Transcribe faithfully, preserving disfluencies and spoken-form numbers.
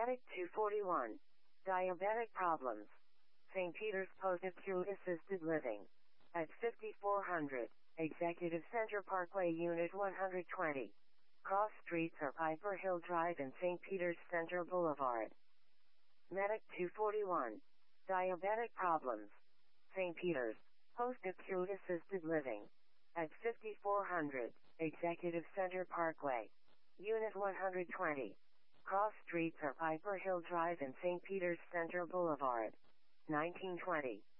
Medic two forty-one. Diabetic problems. Saint Peter's Post-Acute Assisted Living. At fifty-four hundred, Executive Center Parkway Unit one twenty. Cross streets are Piper Hill Drive and Saint Peter's Center Boulevard. Medic two forty-one. Diabetic problems. Saint Peter's Post-Acute Assisted Living. At fifty-four hundred, Executive Center Parkway. Unit one twenty. Cross streets are Piper Hill Drive and Saint Peter's Center Boulevard. nineteen twenty.